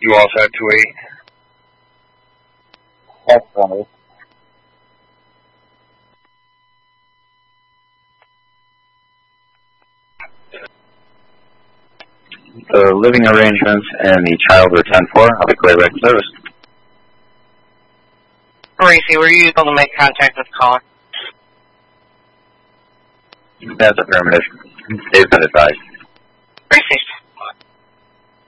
You also have 2-8. That's right. The living arrangements and the child were 10-4. I'll be clear back to service. Racy, were you able to make contact with caller? That's affirmative. They've been advised. Racy.